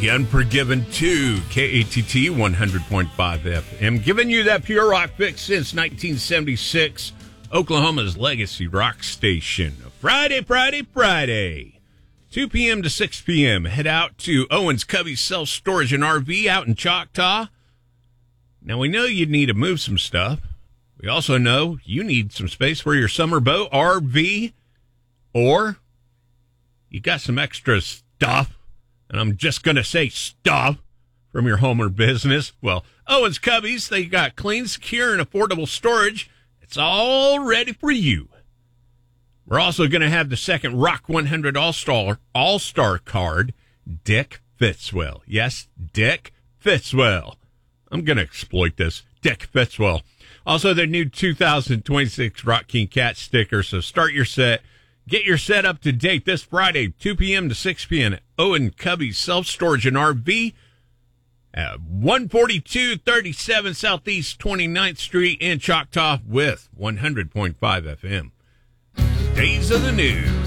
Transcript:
The Unforgiven 2, KATT 100.5 FM. Giving you that pure rock fix since 1976. Oklahoma's legacy rock station. Friday. 2 p.m. to 6 p.m. Head out to Owens Covey Self-Storage and RV out in Choctaw. Now, we know you need to move some stuff. We also know you need some space for your summer boat, RV, or you got some extra stuff, and I'm just going to say stuff, from your home or business. Well, Owens Covey's, they got clean, secure, and affordable storage. It's all ready for you. We're also going to have the second Rock 100 All-Star card, Dick Fitzwell. Yes, Dick Fitzwell. I'm going to exploit this. Dick Fitzwell. Also, their new 2026 Rock King Cat sticker. So start your set. Get your set up to date this Friday, 2 p.m. to 6 p.m. at Owen Covey Self-Storage and RV at 14237 Southeast 29th Street in Choctaw with 100.5 FM. Days of the News.